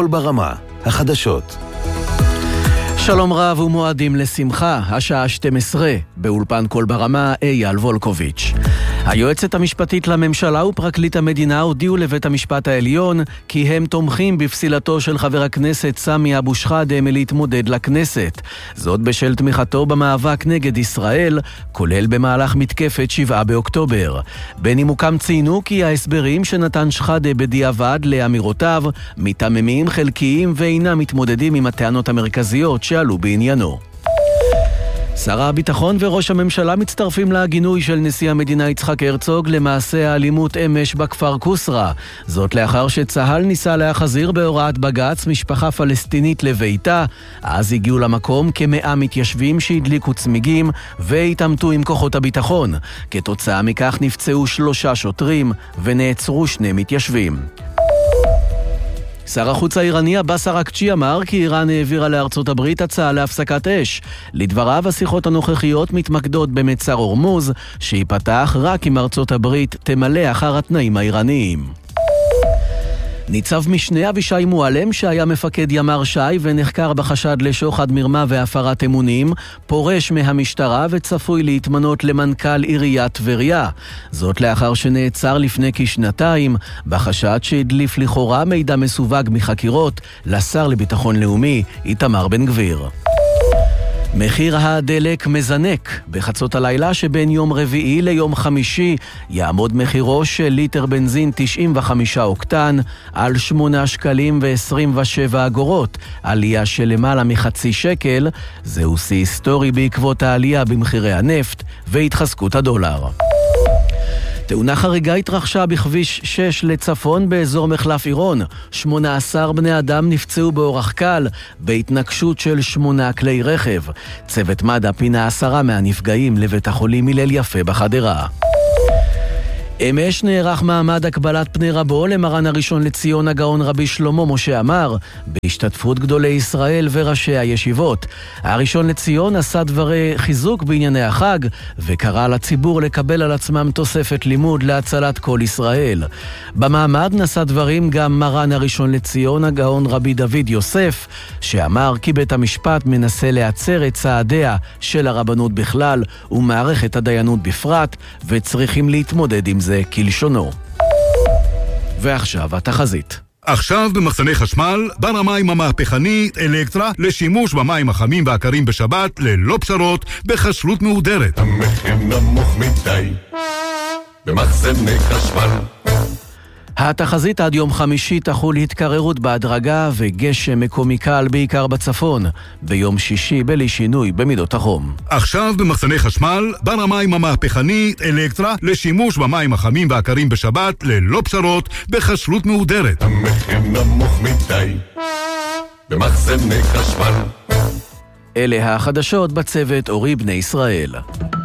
קול ברמה, החדשות. שלום רב ומועדים לשמחה, השעה 12, באולפן קול ברמה, אייל וולקוביץ'. היועצת המשפטית לממשלה ופרקליט המדינה הודיעו לבית המשפט העליון כי הם תומכים בפסילתו של חבר הכנסת סמי אבו שחאדה מלהתמודד לכנסת. זאת בשל תמיכתו במאבק נגד ישראל, כולל במהלך מתקפת 7 באוקטובר. בנימוקם ציינו כי ההסברים שנתן שחאדה בדיעבד לאמירותיו מתממים חלקיים ואינם מתמודדים עם הטענות המרכזיות שעלו בעניינו. שר הביטחון וראש הממשלה מצטרפים לגינוי של נשיא המדינה יצחק הרצוג למעשה האלימות אמש בכפר קוסרה. זאת לאחר שצהל ניסה להחזיר בהוראת בג"ץ משפחה פלסטינית לביתה. אז הגיעו למקום כ100 מתיישבים שהדליקו צמיגים והתעמתו עם כוחות הביטחון. כתוצאה מכך נפצעו 3 שוטרים ונעצרו 2 מתיישבים. שר החוץ האיראני עבאס אראקצ'י אמר כי איראן העבירה לארצות הברית הצעה להפסקת אש. לדבריו, השיחות הנוכחיות מתמקדות במצר הורמוז, שיפתח רק אם ארצות הברית תמלא אחר התנאים האיראניים. ניצב משנה אבישי מועלם, שהיה מפקד ימ"ר ש"י ונחקר בחשד לשוחד, מרמה והפרת אמונים, פורש מהמשטרה וצפוי להתמנות למנכ"ל עיריית טבריה. זאת לאחר שנעצר לפני כשנתיים בחשד שהדליף לכאורה מידע מסווג מחקירות לשר לביטחון לאומי איתמר בן גביר. מחיר הדלק מזנק. בחצות הלילה שבין יום רביעי ליום חמישי יעמוד מחירו של ליטר בנזין 95 אוקטן על 8 שקלים ו27 אגורות, עלייה של למעלה מחצי שקל. זהו שיא היסטורי בעקבות העלייה במחירי הנפט והתחזקות הדולר. תאונה חריגה התרחשה בכביש 6 לצפון באזור מחלף עירון. 18 בני אדם נפצעו באורח קל בהתנגשות של 8 כלי רכב. צוות מד"א פינה 10 מהנפגעים לבית החולים הלל יפה בחדרה. אמש נערך מעמד הקבלת פני רבו למרן הראשון לציון הגאון רבי שלמה משה עמאר, בהשתתפות גדולי ישראל וראשי הישיבות. הראשון לציון עשה דברי חיזוק בענייני החג, וקרא לציבור לקבל על עצמם תוספת לימוד להצלת כל ישראל. במעמד נשא דברים גם מרן הראשון לציון הגאון רבי דוד יוסף, שאמר כי בית המשפט מנסה לעצר את צעדיה של הרבנות בכלל ומערכת הדיינות בפרט, וצריכים להתמודד עם זה כלשונו. ועכשיו התחזית. עכשיו במחסני חשמל, בר המים המהפכנית אלקטרה לשימוש במים החמים והקרים בשבת ללא פשרות בחשלות מהודרת. המחיר נמוך מדי במחסני חשמל. התחזית עד יום חמישי תחול התקררות בהדרגה וגשם מקומי קל בעיקר בצפון. ביום שישי בלי שינוי במידות החום. עכשיו במחסני חשמל, בר המים המהפכנית אלקטרה לשימוש במים החמים והקרים בשבת ללא פשרות בחשלות מהודרת. המחיר נמוך מדי במחסני חשמל. אלה החדשות בצוות אורי בני ישראל.